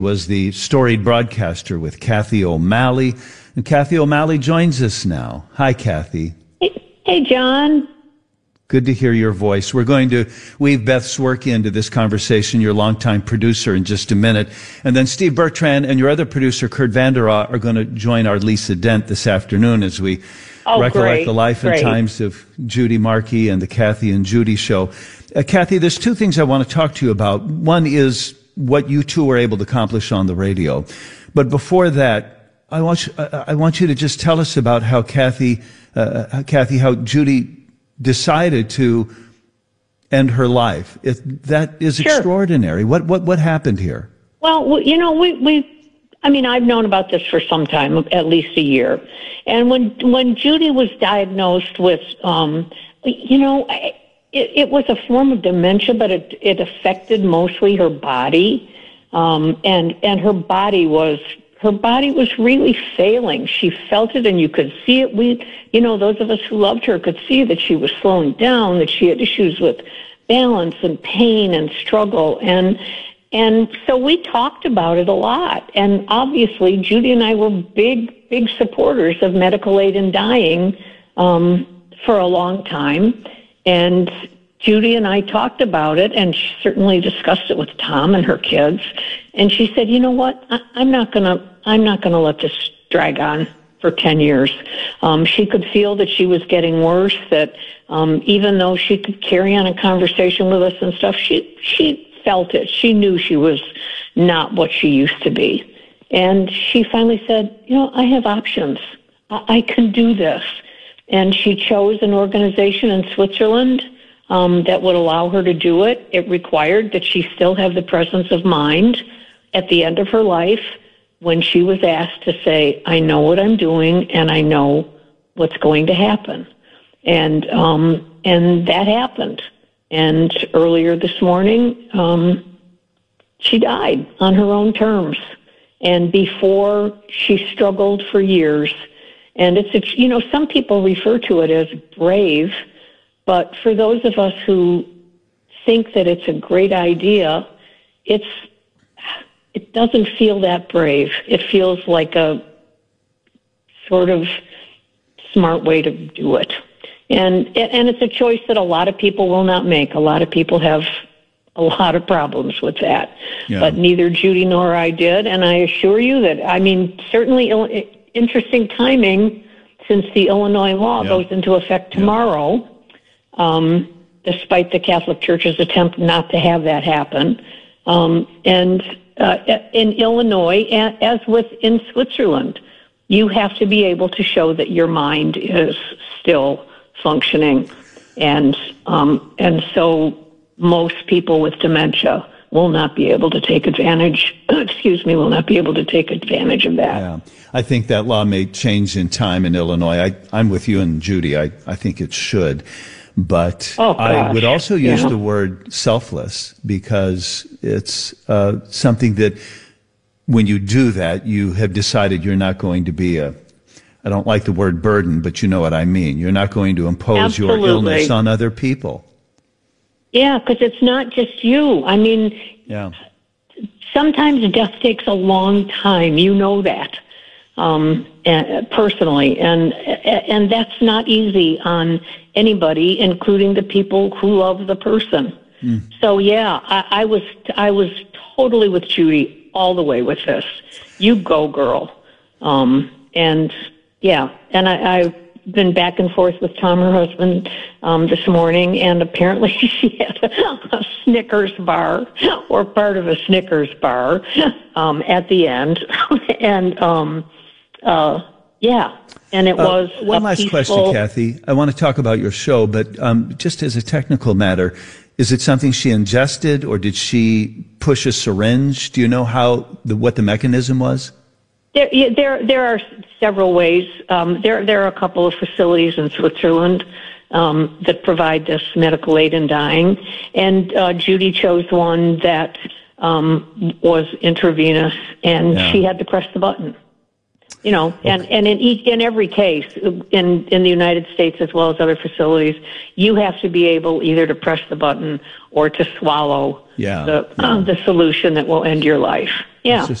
Was the storied broadcaster with Kathy O'Malley. And Kathy O'Malley joins us now. Hi, Kathy. Hey, John. Good to hear your voice. We're going to weave Beth Swerke into this conversation, your longtime producer, in just a minute. And then Steve Bertrand and your other producer, Kurt Vanderau, are going to join our Lisa Dent this afternoon as we recollect the life and times of Judy Markey and the Kathy and Judy show. Kathy, there's two things I want to talk to you about. One is what you two were able to accomplish on the radio. But before that, I want you to just tell us about how how Judy decided to end her life. That is Sure. extraordinary. What happened here? Well, I've known about this for some time, at least a year. And when Judy was diagnosed with, it was a form of dementia, but it affected mostly her body, and her body was really failing. She felt it, and you could see it. Those of us who loved her could see that she was slowing down, that she had issues with balance and pain and struggle, and so we talked about it a lot. And obviously, Judy and I were big supporters of medical aid in dying for a long time. And Judy and I talked about it, and she certainly discussed it with Tom and her kids. And she said, "You know what? I'm not gonna let this drag on for 10 years." She could feel that she was getting worse. That even though she could carry on a conversation with us and stuff, she felt it. She knew she was not what she used to be. And she finally said, "I have options. I can do this." And she chose an organization in Switzerland that would allow her to do it. It required that she still have the presence of mind at the end of her life when she was asked to say, "I know what I'm doing and I know what's going to happen." And that happened. And earlier this morning, she died on her own terms. And before, she struggled for years. And some people refer to it as brave, but for those of us who think that it's a great idea, it doesn't feel that brave. It feels like a sort of smart way to do it. And it's a choice that a lot of people will not make. A lot of people have a lot of problems with that. Yeah. But neither Judy nor I did. And I assure you that, certainly interesting timing, since the Illinois law goes into effect tomorrow, despite the Catholic Church's attempt not to have that happen. In Illinois, as in Switzerland, you have to be able to show that your mind is still functioning. And so most people with dementia will not be able to take advantage, will not be able to take advantage of that. Yeah. I think that law may change in time in Illinois. I'm with you and Judy. I think it should. But I would also use the word selfless, because it's something that when you do that, you have decided you're not going to be I don't like the word burden, but you know what I mean. You're not going to impose your illness on other people. Yeah, because it's not just you. Sometimes death takes a long time. You know that personally, and that's not easy on anybody, including the people who love the person. So I was totally with Judy all the way with this. You go, girl. And I've been back and forth with Tom, her husband, this morning, and apparently she had a Snickers bar, or part of a Snickers bar, at the end. And and it was one last question, Kathy. I want to talk about your show, but just as a technical matter, is it something she ingested, or did she push a syringe? Do you know what the mechanism was? There are several ways. There are a couple of facilities in Switzerland that provide this medical aid in dying, and Judy chose one that was intravenous, and she had to press the button. You know, and in every case, in the United States as well as other facilities, you have to be able either to press the button or to swallow the solution that will end your life. Yeah.